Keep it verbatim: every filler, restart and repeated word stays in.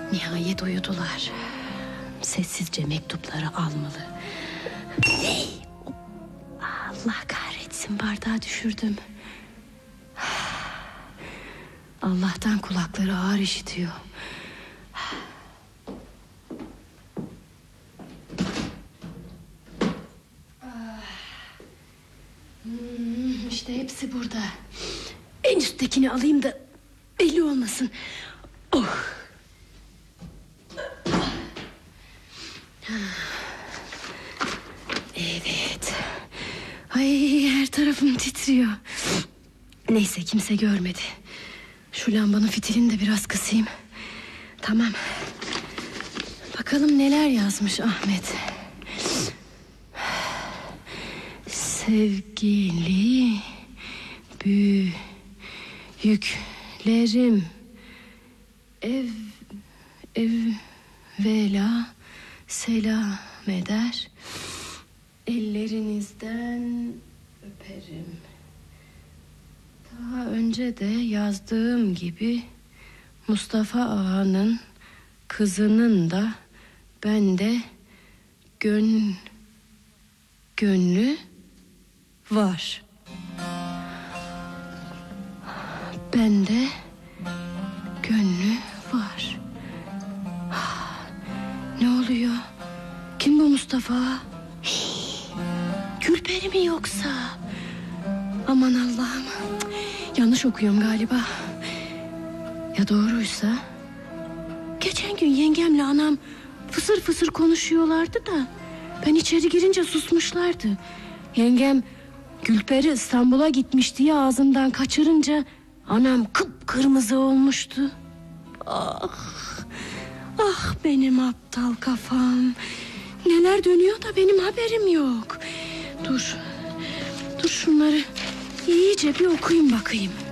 Nihayet uyudular. Sessizce mektupları almalı. Hey! Allah kahretsin, bardağı düşürdüm. Allah'tan kulakları ağır işitiyor. Hmm, işte hepsi burada. En üsttekini alayım da belli olmasın. Oh. Evet. Ay, her tarafım titriyor. Neyse, kimse görmedi. Şu lambanın fitilini de biraz kısayım. Tamam. Bakalım neler yazmış Ahmet. Sevgili büyüklerim, ev evvela selam eder, ellerinizden öperim. Daha önce de yazdığım gibi Mustafa Ağa'nın kızının da bende gön gönlü var. Bende gönlü var. Ne oluyor? Kim bu Mustafa? Gülperi mi yoksa? Aman Allah'ım, yanlış okuyorum galiba. Ya doğruysa? Geçen gün yengemle anam fısır fısır konuşuyorlardı da ben içeri girince susmuşlardı. Yengem Gülperi İstanbul'a gitmiş diye ağzından kaçırınca anam kıpkırmızı olmuştu. Ah, ah benim aptal kafam. Neler dönüyor da benim haberim yok. Dur, dur şunları iyice bir okuyayım bakayım.